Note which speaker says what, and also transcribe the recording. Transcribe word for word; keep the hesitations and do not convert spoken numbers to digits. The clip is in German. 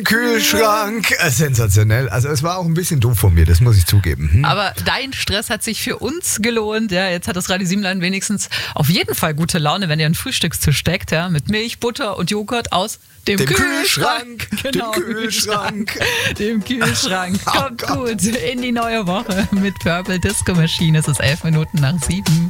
Speaker 1: Kühlschrank. Äh, sensationell. Also es war auch ein bisschen doof von mir, das muss ich zugeben. Hm?
Speaker 2: Aber dein Stress hat sich für uns gelohnt. Ja, jetzt hat das Radio Siebenlein wenigstens auf jeden Fall gute Laune, wenn ihr ein Frühstückstisch steckt, ja, mit Milch, Butter und Joghurt aus dem,
Speaker 1: dem
Speaker 2: Kühlschrank.
Speaker 1: Kühlschrank.
Speaker 2: Genau,
Speaker 1: dem Kühlschrank.
Speaker 2: Dem Kühlschrank.
Speaker 1: Oh
Speaker 2: Kommt
Speaker 1: Gott.
Speaker 2: gut in die neue Woche mit Purple Disco Machine. Es ist elf Minuten nach sieben.